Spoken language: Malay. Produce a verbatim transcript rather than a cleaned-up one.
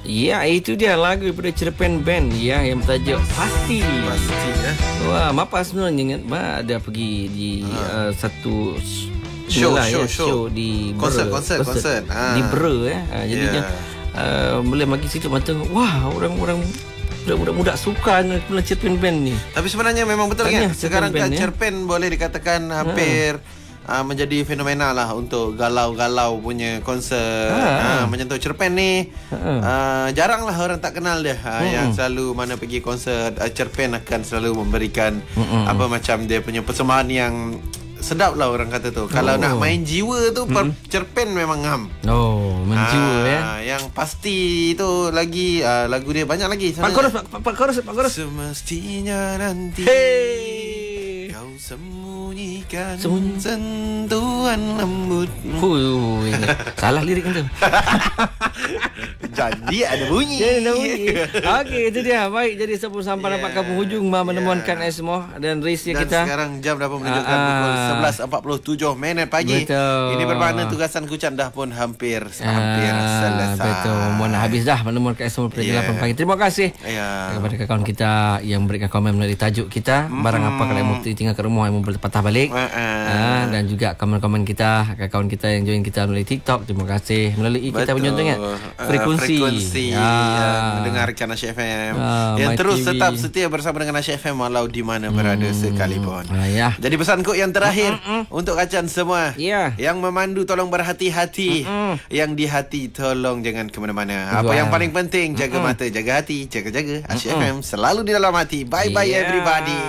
Ya, itu dia lagu daripada Cerpen Band ya, yang bertajuk Pasti. Pasti ya. Wah, Mapa sebenarnya ingat Ma ada pergi di ha. uh, satu show, lah, show, ya, show. show di konsert, Bra. konsert, konsert. Ha. Di Bra ya. Ha, jadinya yeah. uh, boleh bagi situ mata. Wah, orang-orang budak-budak muda suka dengan Cerpen Band ni. Tapi sebenarnya memang betul kan? Sekarang kan Cerpen boleh dikatakan hampir ha. Uh, menjadi fenomena lah untuk galau-galau punya konsert. ha. uh, Menyentuh Cerpen ni ha. uh, jarang lah orang tak kenal dia. uh, hmm. Yang selalu mana pergi konsert uh, Cerpen akan selalu memberikan hmm. apa macam dia punya persembahan yang sedap lah orang kata tu. Kalau oh. nak main jiwa tu hmm. Cerpen memang ngam. Oh, main uh, jiwa ya. Yang pasti tu lagi uh, lagu dia banyak lagi. Pak Korus, Pak, Pak Korus, Pak Korus. Semestinya nanti hey. kau sembunyikan Sembunyi. sentuhan lembutmu. Fuh, salah lirik tu. Jadi ada bunyi. Jadi ada bunyi. Okey, itu dia. Baik, jadi sebelum sampai yeah. dapat penghujung menemukan yeah. semua dan race dan kita. Sekarang jam dah pun menunjukkan uh, pukul sebelas empat puluh tujuh minit pagi. Betul. Ini bermakna tugasan Kucat dah pun hampir hampir uh, selesai. Betul. Mau nak habis dah menemukan semua pada yeah. delapan pagi. Terima kasih yeah. kepada kawan kita yang berikan komen melalui tajuk kita. Mm-hmm. Barang apa kalau yang mau tinggal ke rumah yang mau patah balik. Uh, uh. Uh, dan juga komen-komen kita, kawan kita yang join kita melalui TikTok. Terima kasih. Melalui kita punya ingat frekuensi. Frekuensi ah. yang mendengarkan Asyik F M ah, yang terus T V. Tetap setia bersama dengan Asyik F M walau di mana berada hmm. sekalipun. ah, ya. Jadi pesanku yang terakhir mm, mm, mm. untuk kacan semua yeah. yang memandu tolong berhati-hati, mm, mm. yang di hati tolong jangan ke mana-mana. Apa yang paling penting, jaga mm, mm. mata, jaga hati, jaga-jaga Asyik mm, mm. F M selalu di dalam hati. Bye bye yeah. everybody.